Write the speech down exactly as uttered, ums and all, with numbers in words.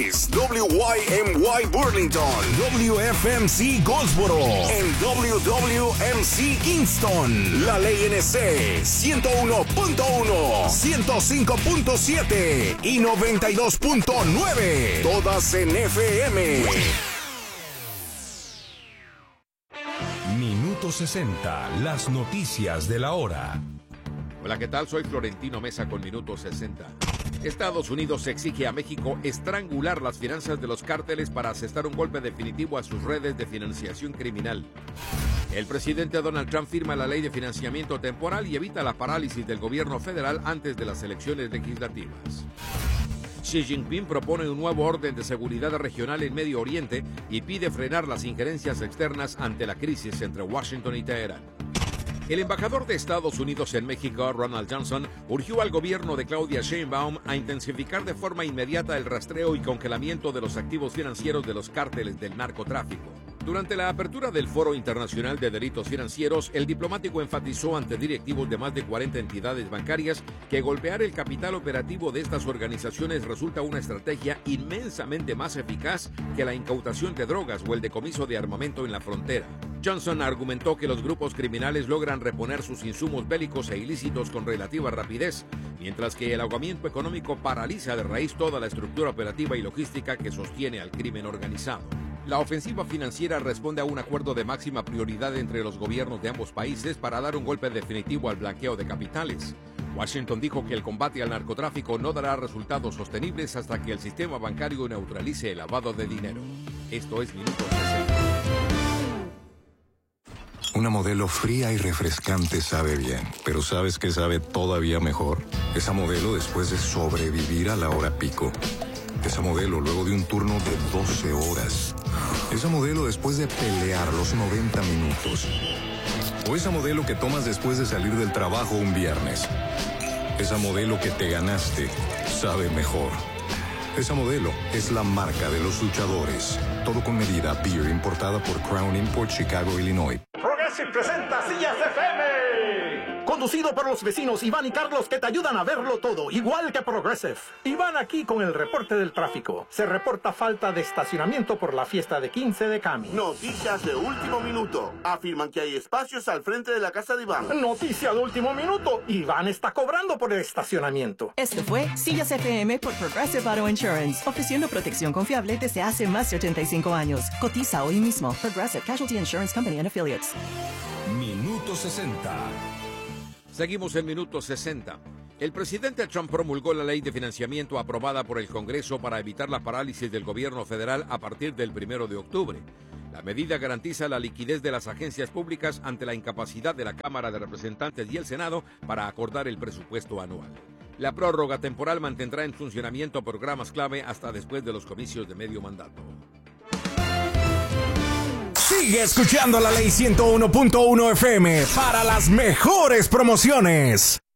W Y M Y Burlington, W F M C Goldsboro, en W W M C Kingston, La Ley N C ciento uno punto uno, ciento cinco punto siete y noventa y dos punto nueve, todas en F M. Minuto sesenta, las noticias de la hora. Hola, ¿qué tal? Soy Florentino Mesa con Minuto sesenta. Estados Unidos exige a México estrangular las finanzas de los cárteles para asestar un golpe definitivo a sus redes de financiación criminal. El presidente Donald Trump firma la ley de financiamiento temporal y evita la parálisis del gobierno federal antes de las elecciones legislativas. Xi Jinping propone un nuevo orden de seguridad regional en Medio Oriente y pide frenar las injerencias externas ante la crisis entre Washington y Teherán. El embajador de Estados Unidos en México, Ronald Johnson, urgió al gobierno de Claudia Sheinbaum a intensificar de forma inmediata el rastreo y congelamiento de los activos financieros de los cárteles del narcotráfico. Durante la apertura del Foro Internacional de Delitos Financieros, el diplomático enfatizó ante directivos de más de cuarenta entidades bancarias que golpear el capital operativo de estas organizaciones resulta una estrategia inmensamente más eficaz que la incautación de drogas o el decomiso de armamento en la frontera. Johnson argumentó que los grupos criminales logran reponer sus insumos bélicos e ilícitos con relativa rapidez, mientras que el ahogamiento económico paraliza de raíz toda la estructura operativa y logística que sostiene al crimen organizado. La ofensiva financiera responde a un acuerdo de máxima prioridad entre los gobiernos de ambos países para dar un golpe definitivo al blanqueo de capitales. Washington dijo que el combate al narcotráfico no dará resultados sostenibles hasta que el sistema bancario neutralice el lavado de dinero. Esto es Minuto sesenta. Una Modelo fría y refrescante sabe bien, pero ¿sabes qué sabe todavía mejor? Esa Modelo después de sobrevivir a la hora pico. Esa Modelo luego de un turno de doce horas. Esa Modelo después de pelear los noventa minutos. O esa Modelo que tomas después de salir del trabajo un viernes. Esa Modelo que te ganaste sabe mejor. Esa Modelo es la marca de los luchadores. Todo con medida. Beer importada por Crown Import, Chicago, Illinois. Progressive presenta Sillas F M. Conducido por los vecinos Iván y Carlos, que te ayudan a verlo todo, igual que Progressive. Iván aquí con el reporte del tráfico. Se reporta falta de estacionamiento por la fiesta de quince de Cami. Noticias de último minuto. Afirman que hay espacios al frente de la casa de Iván. Noticia de último minuto. Iván está cobrando por el estacionamiento. Esto fue Sillas F M por Progressive Auto Insurance, ofreciendo protección confiable desde hace más de ochenta y cinco años. Cotiza hoy mismo. Progressive Casualty Insurance Company and Affiliates. Minuto sesenta. Seguimos en Minuto sesenta. El presidente Trump promulgó la ley de financiamiento aprobada por el Congreso para evitar la parálisis del gobierno federal a partir del primero de octubre. La medida garantiza la liquidez de las agencias públicas ante la incapacidad de la Cámara de Representantes y el Senado para acordar el presupuesto anual. La prórroga temporal mantendrá en funcionamiento programas clave hasta después de los comicios de medio mandato. Sigue escuchando La Ley ciento uno punto uno F M para las mejores promociones.